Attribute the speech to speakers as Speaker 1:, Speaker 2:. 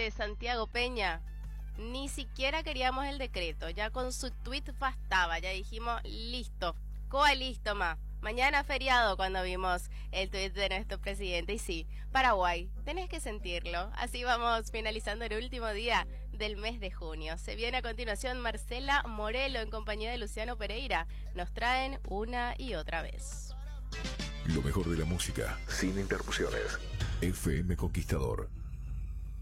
Speaker 1: presidente Santiago Peña. Ni siquiera queríamos el decreto, ya con su tweet bastaba, ya dijimos, listo, coa listo ma. Mañana feriado cuando vimos el tuit de nuestro presidente. Y sí, Paraguay, tenés que sentirlo. Así vamos finalizando el último día del mes de junio. Se viene a continuación Marcela Morelo en compañía de Luciano Pereira. Nos traen una y otra vez.
Speaker 2: Lo mejor de la música, sin interrupciones. FM Conquistador